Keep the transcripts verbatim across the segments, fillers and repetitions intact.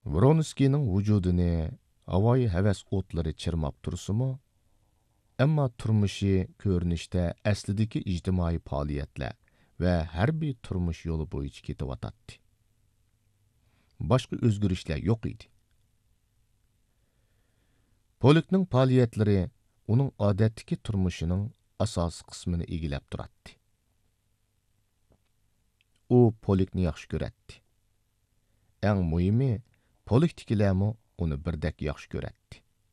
Vronskiyning vujudini havoyi havas o'tlari chirmab tursimi, ammo turmushi ko'rinishda aslidagi ijtimoiy faoliyatlar va harbiy turmush yo'li bo'yicha ketyotdi. Boshqa o'zgarishlar yo'q edi. Polikning faoliyatlari uning odatdagi turmushining asosiy qismini egilab turadi. U Polikni yaxshi ko'radi. Eng muhimi, Polikdagilarmi uni birdek yaxshi ko'radi.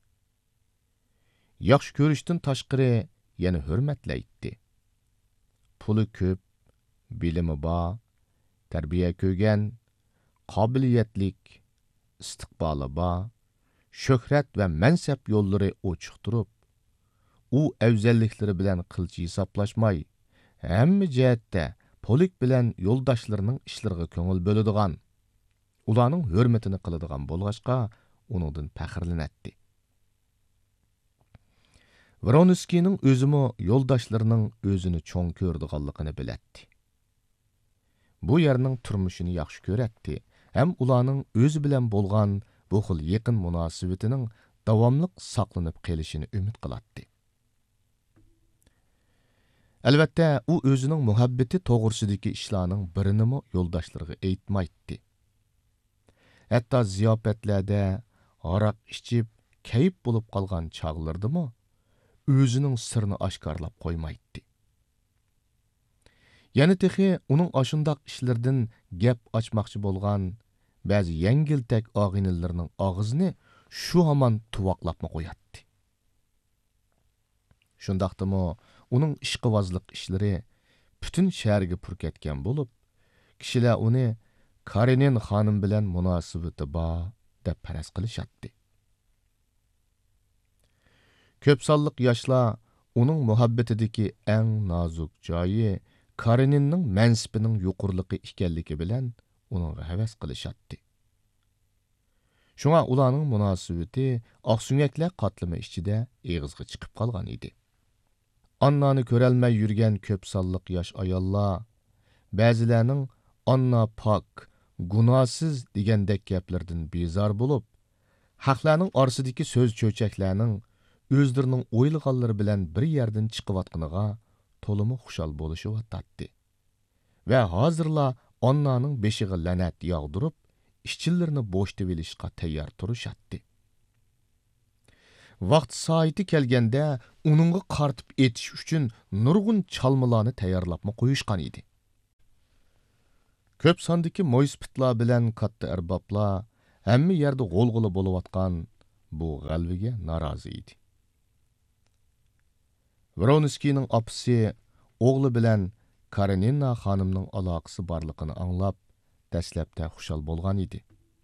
Yaxshi ko'rishdan tashqari yana hurmatlaydi. Puli ko'p, bilimi bor, tarbiya ko'rgan, qobiliyatlik, istiqboli bor, shuhrat va mansab yo'llari ochiq turib, u afzalliklari bilan qilchi hisoblashmay, hamma jihatda Polik bilan yo'ldoshlarining ishlariga ko'ngil bo'ladigan, ularning hurmatini qiladigan bo'lg'achqa, uningdan faxrlanadi. Vronskiyning o'zimi yo'ldoshlarining o'zini cho'ng ko'rdiganligini biladi. Bu yerning turmushini yaxshi ko'radi, ham ularning o'zi bilan bo'lgan bu xil yaqin munosabatining davomli saqlanib qolishini umid qiladi. Albatta, u o'zining muhabbati to'g'risidagi ishlarning birini yo'ldoshlariga aytmaydi. Hatto ziyofatlarda aroq ichib, kayib bo'lib qolgan chog'lardimi o'zining sirini oshkorlab qo'ymaydi. Yana texi uning ashundoq ishlardan gap ochmoqchi bo'lgan ba'zi yengiltak og'inillarning og'zini shu hamon tuvoqlabma qo'yadi. Shundaqdimi uning ishqibozlik ishlari butun shaharga pur ketgan bo'lib, kishilar uni Karenin xonim bilan munosabati bor deb faraz qilishadi. Ko'p sonliq yoshlar uning muhabbatidagi eng nozuk joyi Kareninning mansibining yuqurligi ekanligi bilan uningga havas qilishadi. Shunga ularning munosabati oqsunyaklar qatlami ichida eg'izga chiqib qolgan edi. Annani ko'rolmay yurgan ko'p sonliq yosh ayollar ba'zilarning Anna pak, gunohsiz degandek gaplardan bezor bo'lib, haqlarning orasidagi so'z cho'chaklarning o'zlarining o'ylaganlari bilan bir yerdan chiqayotganiga to'limi xushal bo'lishyotdi. Va hozirla Annaning beshiga la'nat yog'dirib, ishchilarini bo'shtib olishga tayyor turishadi. Vaqt soati kelganda uningga qartib etish uchun nurg'un chalmalarni tayyorlabma qo'yishgan edi. Ko'p sondagi mo'yspitlar bilan katta erboblar hamma yerda g'olg'ula bo'layotgan bu g'alviga norozi edi. Vronskiyning opasi o'g'li bilan Karenina xonimning aloqasi borligini anglab, dastlabda xushal bo'lgan edi.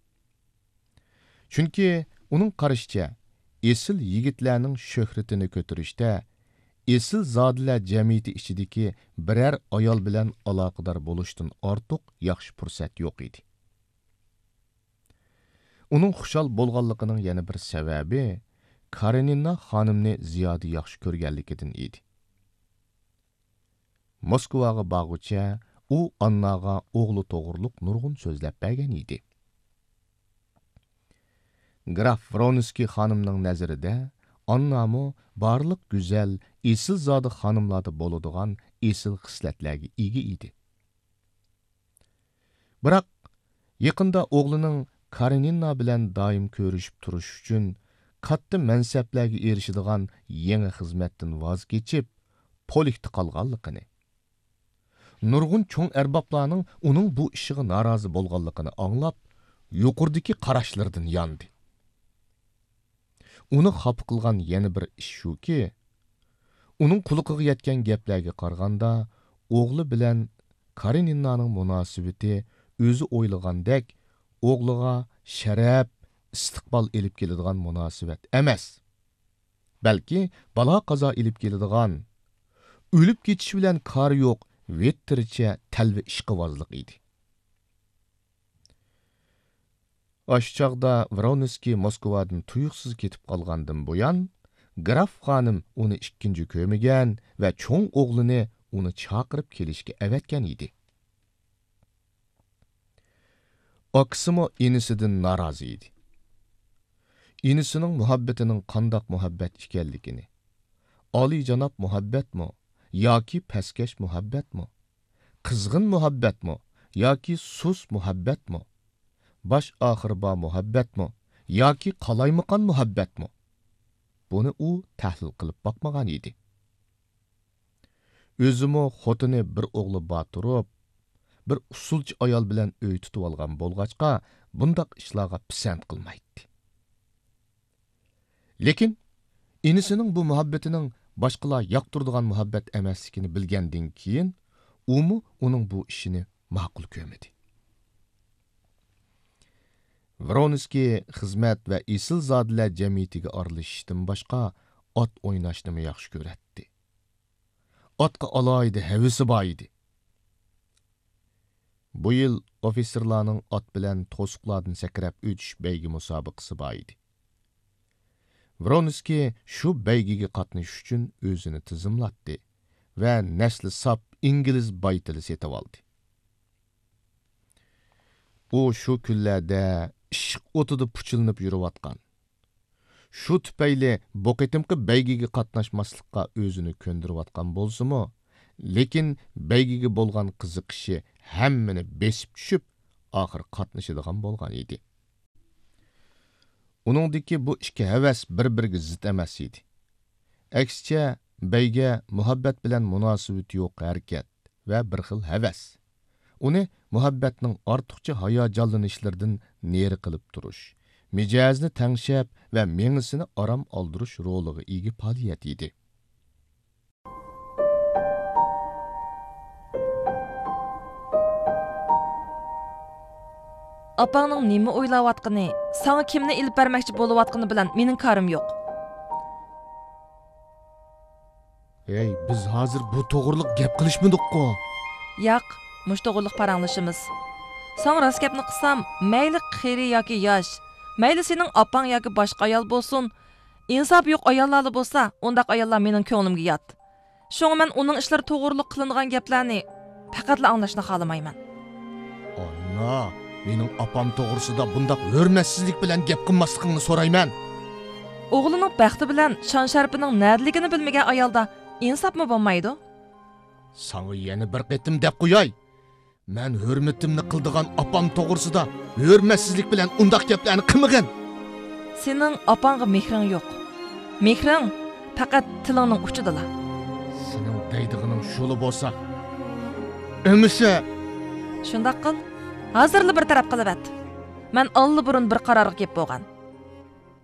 Chunki uning qarashicha, esil yigitlarning shuhratini ko'tarishda esil zodilar jamiyati ichidagi biror ayol bilan aloqador bo'lishdan ortiq yaxshi fursat yo'q edi. Uning xushal bo'lganligining yana bir sababi Karenina xonimni ziyoda yaxshi ko'rganligidan edi. Moskvaga borguncha u Annaga o'g'li to'g'riliq nurg'un so'zlab bergan edi. Graf Vronskiy xonimning nazarida Annami barliq go'zal, esil zodi xonimlarda bo'ladigan esil xislatlarga ega edi. Biroq yaqinda o'g'lining Karenina bilan doim ko'rishib turish uchun katta mansablarga erishadigan yangi xizmatdan voz kechib, Polikda qolganligini, nurg'un cho'ng erboblarning uning bu ishiga norozi bo'lganligini anglab, yuqoridagi qarashlardan yondi. Uni xafa qilgan yana bir ish shuki, uning quliqiga yetgan gaplarga qaraganda, o'g'li bilan Kareninaning munosabati o'zi o'ylagandek o'g'liga sharaf, istiqbol elib keladigan munosabat emas. Balki balo qazo elib keladigan, o'lib ketish bilan kori yo'q, vettircha talva ishqibozlik edi. Osh chog'da Vronskiy Moskvadan tuyuqsiz ketib qolgandan buyon, Graf xonim uni ikkinchi ko'migan va cho'ng o'g'lini uni chaqirib kelishga avatgan edi. Akısımı inisidan narazı idi. İnisinin muhabbetinin qandaq muhabbet ikenligini, oliyjanob muhabbatmi yoki pastkash muhabbatmi, qizg'in muhabbatmi yoki sus muhabbatmi, bosh oxiri bor muhabbatmi yoki qalaymaqon muhabbatmi, buni u tahlil qilib boqmagan edi. O'zimi xotini bir o'g'li bor turib, bir usulchi ayol bilan uy tutib olgan bo'lg'achqa bundaq ishlarga pisand qilmaydi. Lekin inisining bu muhabbetining boshqalar yoqtiradigan muhabbat emasligini bilgandan keyin umu uning bu ishini ma'qul ko'rmadi. Vronskiy xizmat va isil zodilar jamiyatiga aralashishdan boshqa ot o'ynashni yaxshi ko'radi. Otqa alayda havisi bor edi. Bu yil ofitserlarning ot bilan to'siqlardan sakrab o'tish baygi musobaqasi bor edi. Vronskiy shu baygiga qatnashish uchun o'zini tizimlatdi va nasli sap ingliz baytili setib oldi. U shu kunlarda ishq o'tida puchilinib yurayotgan. Shu tufayli bu qitimqi baygiga qatnashmaslikqa o'zini ko'ndirayotgan bo'lsa-mu, lekin baygiga bo'lgan qiziqishi hammani besib tushib, oxir qatnashadigan bo'lgan edi. Uningdiki bu ikki havas bir-biriga zid emas edi. Aksicha bayga muhabbat bilan munosabati yo'q harakat va bir xil havas. Uni muhabbatning ortiqcha hayajonlanishlardan neri qilib turish, mijozni tangshab va mengisini orom oldirish roliga ega faoliyat edi. Apangning nima o'ylayotgani, sana kimni ilib bermoqchi bo'layotgani bilan mening karim yo'q. Ey, biz hozir bu to'g'riliq gap qilishmadik-ku. Yo'q, mush to'g'riliq paranglashimiz. Sen rost gapni qilsam, mayli qiri yoki yosh, mayli sening opang yoki boshqa ayol bo'lsin, insof yo'q ayollar bo'lsa, undaq ayollar mening ko'nglimga yot. Shunga men uning ishlari to'g'riliq qilingan gaplarni faqatla anglashni xohlamayman. Anna, mening opam to'g'risida bundaq hurmatsizlik bilan gap qilmasligingni so'rayman. O'g'lining baxti bilan shon sharpining nadligini bilmagan ayolda insofmi bo'lmaydi? Sana yana bir qitim deb qo'yay. Men hurmatimni qildigan opam to'g'risida hurmatsizlik bilan undaq gaplarni qilmagan. Sening opangga mehring yo'q. Mehring faqat tilingning uchidalar. Sening deydig'ining shuli bo'lsa, emisa shundaq qil. Hozirli bir taraf qilib at. Men alli burun bir qarorga kelib bo'lgan.